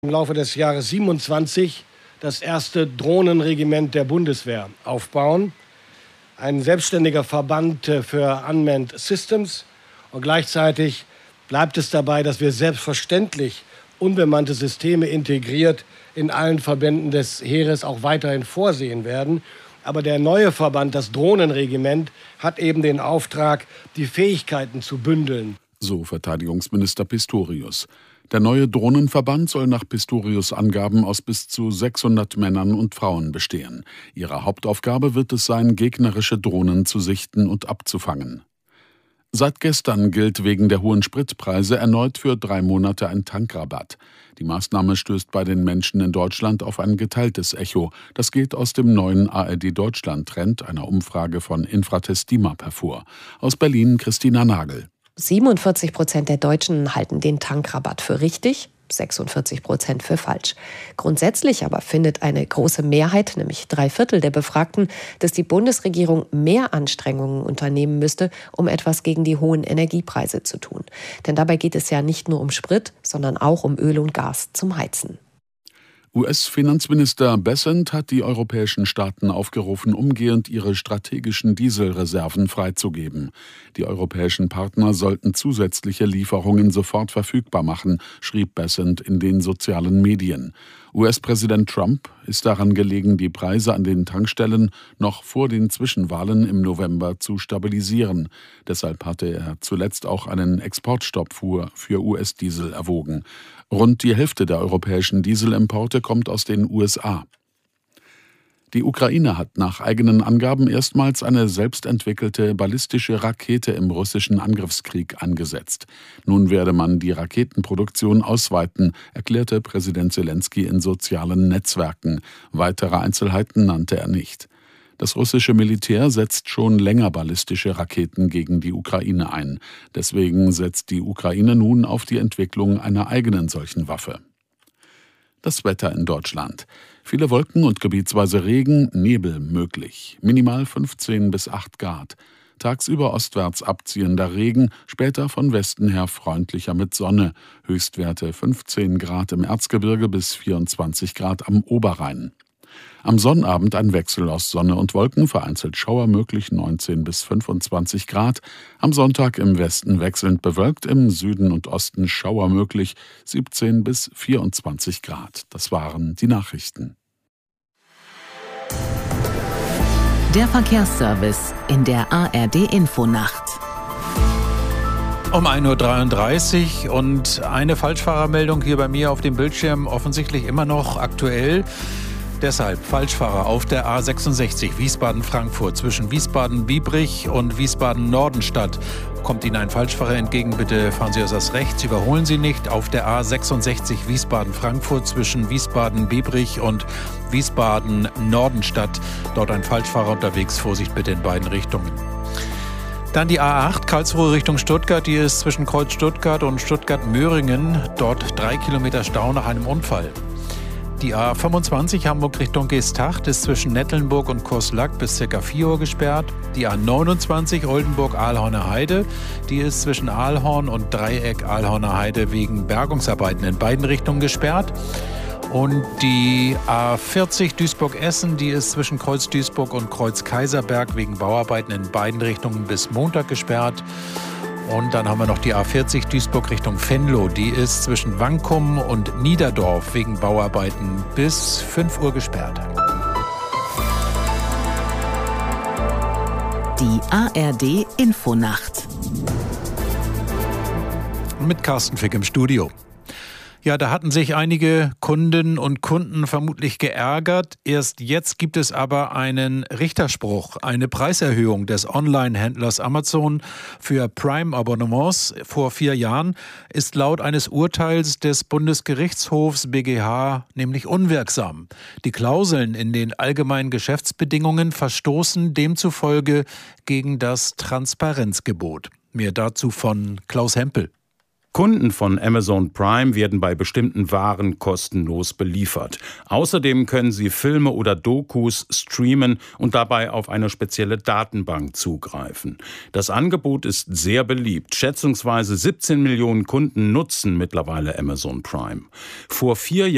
im Laufe des Jahres 27 das erste Drohnenregiment der Bundeswehr aufbauen. Ein selbstständiger Verband für Unmanned Systems. Und gleichzeitig bleibt es dabei, dass wir selbstverständlich unbemannte Systeme integriert in allen Verbänden des Heeres auch weiterhin vorsehen werden. Aber der neue Verband, das Drohnenregiment, hat eben den Auftrag, die Fähigkeiten zu bündeln. So Verteidigungsminister Pistorius. Der neue Drohnenverband soll nach Pistorius' Angaben aus bis zu 600 Männern und Frauen bestehen. Ihre Hauptaufgabe wird es sein, gegnerische Drohnen zu sichten und abzufangen. Seit gestern gilt wegen der hohen Spritpreise erneut für 3 Monate ein Tankrabatt. Die Maßnahme stößt bei den Menschen in Deutschland auf ein geteiltes Echo. Das geht aus dem neuen ARD-Deutschland-Trend, einer Umfrage von Infratest DIMAP, hervor. Aus Berlin Christina Nagel. 47% der Deutschen halten den Tankrabatt für richtig, 46% für falsch. Grundsätzlich aber findet eine große Mehrheit, nämlich 3/4 der Befragten, dass die Bundesregierung mehr Anstrengungen unternehmen müsste, um etwas gegen die hohen Energiepreise zu tun. Denn dabei geht es ja nicht nur um Sprit, sondern auch um Öl und Gas zum Heizen. US-Finanzminister Bessent hat die europäischen Staaten aufgerufen, umgehend ihre strategischen Dieselreserven freizugeben. Die europäischen Partner sollten zusätzliche Lieferungen sofort verfügbar machen, schrieb Bessent in den sozialen Medien. US-Präsident Trump ist daran gelegen, die Preise an den Tankstellen noch vor den Zwischenwahlen im November zu stabilisieren. Deshalb hatte er zuletzt auch einen Exportstopp für US-Diesel erwogen. Rund die Hälfte der europäischen Dieselimporte kommt aus den USA. Die Ukraine hat nach eigenen Angaben erstmals eine selbstentwickelte ballistische Rakete im russischen Angriffskrieg eingesetzt. Nun werde man die Raketenproduktion ausweiten, erklärte Präsident Selenskyj in sozialen Netzwerken. Weitere Einzelheiten nannte er nicht. Das russische Militär setzt schon länger ballistische Raketen gegen die Ukraine ein. Deswegen setzt die Ukraine nun auf die Entwicklung einer eigenen solchen Waffe. Das Wetter in Deutschland. Viele Wolken und gebietsweise Regen, Nebel möglich. Minimal 15 bis 8 Grad. Tagsüber ostwärts abziehender Regen, später von Westen her freundlicher mit Sonne. Höchstwerte 15 Grad im Erzgebirge bis 24 Grad am Oberrhein. Am Sonnabend ein Wechsel aus Sonne und Wolken, vereinzelt Schauer möglich 19 bis 25 Grad. Am Sonntag im Westen wechselnd bewölkt, im Süden und Osten Schauer möglich 17 bis 24 Grad. Das waren die Nachrichten. Der Verkehrsservice in der ARD-Infonacht. Um 1.33 Uhr und eine Falschfahrermeldung hier bei mir auf dem Bildschirm, offensichtlich immer noch aktuell. Deshalb Falschfahrer auf der A66 Wiesbaden-Frankfurt zwischen Wiesbaden-Biebrich und Wiesbaden-Nordenstadt. Kommt Ihnen ein Falschfahrer entgegen, bitte fahren Sie etwas rechts, überholen Sie nicht. Auf der A66 Wiesbaden-Frankfurt zwischen Wiesbaden-Biebrich und Wiesbaden-Nordenstadt. Dort ein Falschfahrer unterwegs, Vorsicht bitte in beiden Richtungen. Dann die A8 Karlsruhe Richtung Stuttgart, die ist zwischen Kreuz Stuttgart und Stuttgart-Möhringen. Dort 3 Kilometer Stau nach einem Unfall. Die A25 Hamburg Richtung Geesthacht ist zwischen Nettelnburg und Kurslack bis ca. 4 Uhr gesperrt. Die A29 Oldenburg-Ahlhorner Heide, die ist zwischen Ahlhorn und Dreieck Ahlhorner Heide wegen Bergungsarbeiten in beiden Richtungen gesperrt. Und die A40 Duisburg-Essen, die ist zwischen Kreuz Duisburg und Kreuz Kaiserberg wegen Bauarbeiten in beiden Richtungen bis Montag gesperrt. Und dann haben wir noch die A40 Duisburg Richtung Venlo. Die ist zwischen Wankum und Niederdorf wegen Bauarbeiten bis 5 Uhr gesperrt. Die ARD Infonacht. Mit Carsten Fick im Studio. Ja, da hatten sich einige Kundinnen und Kunden vermutlich geärgert. Erst jetzt gibt es aber einen Richterspruch, eine Preiserhöhung des Online-Händlers Amazon für Prime-Abonnements vor 4 Jahren ist laut eines Urteils des Bundesgerichtshofs BGH nämlich unwirksam. Die Klauseln in den allgemeinen Geschäftsbedingungen verstoßen demzufolge gegen das Transparenzgebot. Mehr dazu von Klaus Hempel. Kunden von Amazon Prime werden bei bestimmten Waren kostenlos beliefert. Außerdem können sie Filme oder Dokus streamen und dabei auf eine spezielle Datenbank zugreifen. Das Angebot ist sehr beliebt. Schätzungsweise 17 Millionen Kunden nutzen mittlerweile Amazon Prime. Vor 4 Jahren